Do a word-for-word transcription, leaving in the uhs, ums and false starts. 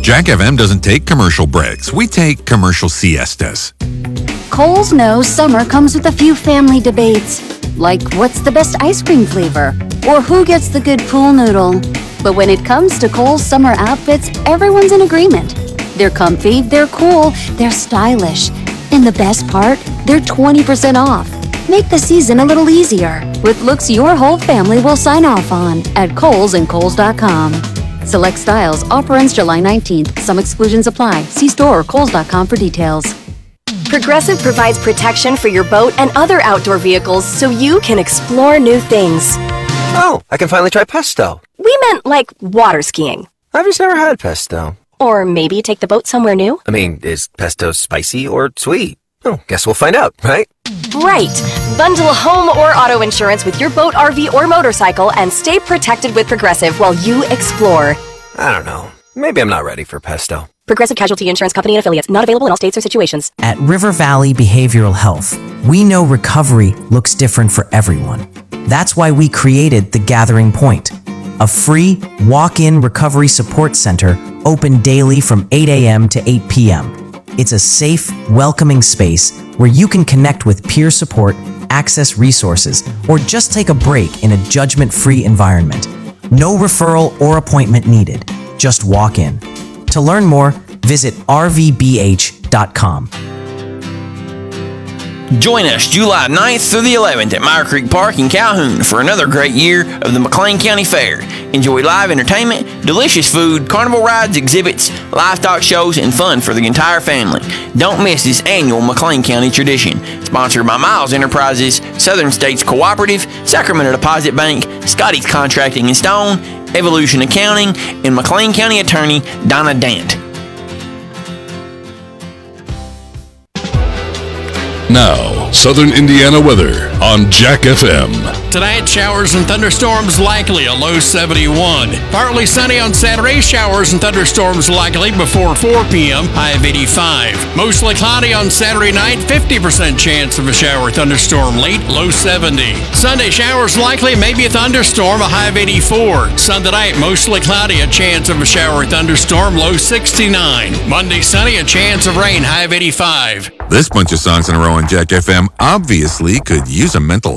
Jack F M doesn't take commercial breaks. We take commercial siestas. Kohl's knows summer comes with a few family debates, like what's the best ice cream flavor, or who gets the good pool noodle. But when it comes to Kohl's summer outfits, everyone's in agreement. They're comfy, they're cool, they're stylish. And the best part, they're twenty percent off. Make the season a little easier with looks your whole family will sign off on at Kohl's and Kohl's dot com. Select styles. Offer ends July nineteenth. Some exclusions apply. See store or Kohl's dot com for details. Progressive provides protection for your boat and other outdoor vehicles so you can explore new things. Oh, I can finally try pesto. We meant like water skiing. I've just never had pesto. Or maybe take the boat somewhere new. I mean, is pesto spicy or sweet? Oh, guess we'll find out, right? Right. Bundle home or auto insurance with your boat, R V, or motorcycle and stay protected with Progressive while you explore. I don't know. Maybe I'm not ready for pesto. Progressive Casualty Insurance Company and Affiliates. Not available in all states or situations. At River Valley Behavioral Health, we know recovery looks different for everyone. That's why we created The Gathering Point, a free walk-in recovery support center open daily from eight a.m. to eight p.m. It's a safe, welcoming space where you can connect with peer support, access resources, or just take a break in a judgment-free environment. No referral or appointment needed. Just walk in. To learn more, visit r v b h dot com. Join us July ninth through the eleventh at Meyer Creek Park in Calhoun for another great year of the McLean County Fair. Enjoy live entertainment, delicious food, carnival rides, exhibits, livestock shows, and fun for the entire family. Don't miss this annual McLean County tradition. Sponsored by Miles Enterprises, Southern States Cooperative, Sacramento Deposit Bank, Scotty's Contracting and Stone, Evolution Accounting, and McLean County Attorney Donna Dant. Now, Southern Indiana weather on Jack F M. Tonight, showers and thunderstorms likely, a low seventy-one. Partly sunny on Saturday, showers and thunderstorms likely before four p.m., high of eighty-five. Mostly cloudy on Saturday night, fifty percent chance of a shower thunderstorm late, low seventy. Sunday, showers likely, maybe a thunderstorm, a high of eighty-four. Sunday night, mostly cloudy, a chance of a shower thunderstorm, low sixty-nine. Monday, sunny, a chance of rain, high of eighty-five. This bunch of songs in a row on Jack F M obviously could use a mental